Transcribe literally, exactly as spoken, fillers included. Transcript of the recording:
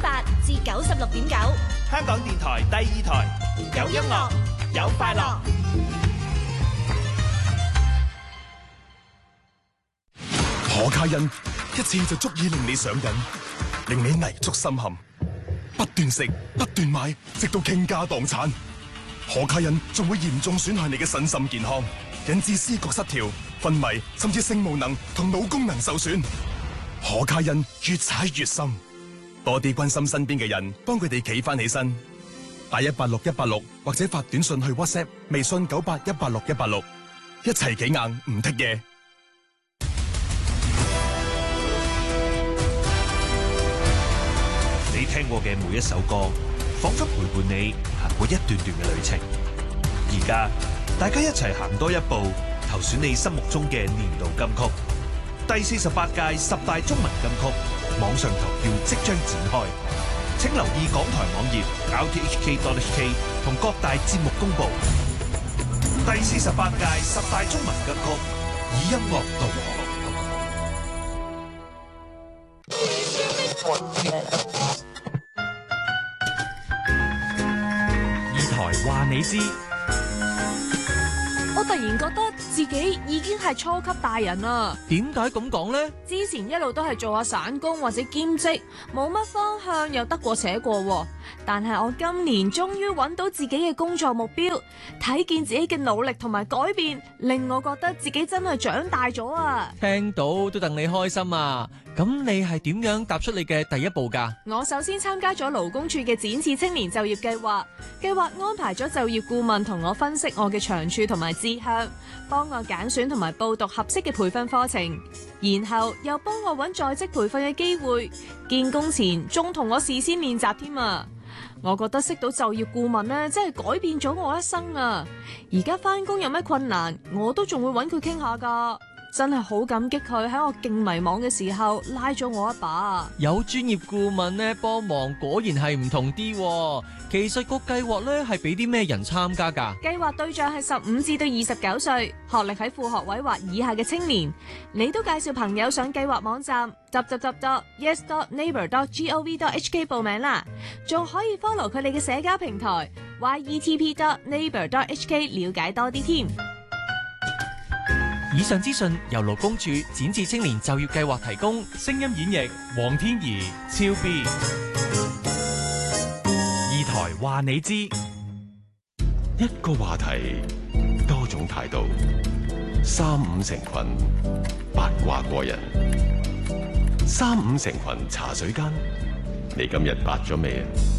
八至九十六點九， 香港電台第二台，有音樂，有快樂。 可卡因一次就足以令你上癮，令你泥足深陷，不斷食不斷買，直到傾家蕩產。可卡因仲會嚴重損害你嘅身心健康，引致思覺失調、昏迷，甚至性無能同腦功能受損。可卡因越踩越深，多啲關心身邊嘅人，幫佢哋企翻起身。打一八六一八六或者發短信去 WhatsApp、微信九八一八六一八六，一齊企硬唔剔嘢。 你聽過嘅每一首歌，仿佛陪伴你行過一段段嘅旅程。而家大家一齊行多一步，投選你心目中嘅年度金曲。第四十八屆十大中文金曲網上投票即將展開，請留意港台網頁 r t h k dot h k 同各大節目公布。第四十八屆十大中文金曲，以音樂導航。 話你知， 我突然覺得自己已經係初級大人啦。 點解咁講呢？ 之前一路都係做下散工或者兼職，冇乜方向，又得過且過。但係我今年終於揾到自己嘅工作目標，睇見自己嘅努力同埋改變，令我覺得自己真係長大咗啊！ 聽到都戥你開心啊！咁你係點樣踏出你嘅第一步㗎？ 我首先參加咗勞工處嘅展翅青年就業計劃，計劃安排咗就業顧問同我分析我嘅長處同埋志向，幫我揀選同埋報讀合適嘅培訓課程，然後又幫我揾在職培訓嘅機會，見工前仲同我事先練習添啊！我覺得識到就業顧問呢，真係改變咗我一生啊！而家返工有咩困難，我都仲會揾佢傾下㗎。真係好感激佢喺我勁迷茫嘅時候拉咗我一把。 有專業顧問咧幫忙，果然係唔同啲。其實個計劃咧係俾啲咩人參加㗎？ 計劃對象係十五至到二十九歲，學歷喺副學位或以下嘅青年。你都介紹朋友上計劃網站 w w w dot yes dot neighbor dot gov dot h k 報名啦，仲可以 follow 佢哋嘅社交平台 y e t p dot neighbor dot h k 了解多啲添。 以上資訊由勞工處展翅青年就業計劃提供，聲音演繹黃天怡、超 B。二台話你知， 一個話題，多種態度，三五成群，八卦過人。三五成群茶水間，你今日八咗未啊？